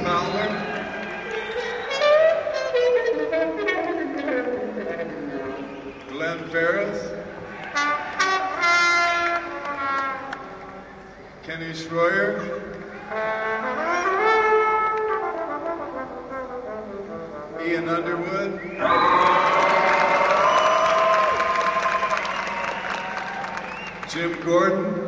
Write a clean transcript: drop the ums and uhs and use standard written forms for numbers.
Fowler, Glenn Ferris, Kenny Schroyer, Ian Underwood, Jim Gordon,